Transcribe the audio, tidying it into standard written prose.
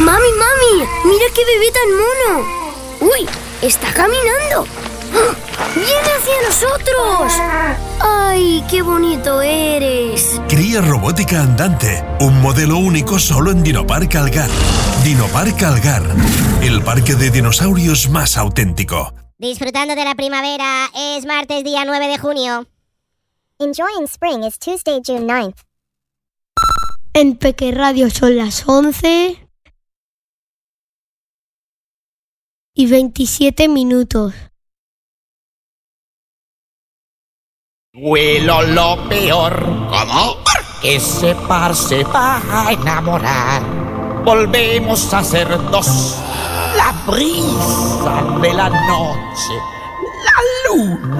¡Mami! ¡Mira qué bebé tan mono! ¡Uy! ¡Está caminando! ¡Ah! ¡Viene hacia nosotros! ¡Ay, qué bonito eres! Cría robótica andante, un modelo único solo en Dinopark Algar. Dinopark Algar, el parque de dinosaurios más auténtico. Disfrutando de la primavera, es martes día 9 de junio. Enjoying spring is Tuesday, June 9th. En Peque Radio son las 11:27. Huelo lo peor. ¿Cómo? Ese par se va a enamorar. Volvemos a ser dos. La brisa de la noche. La luna.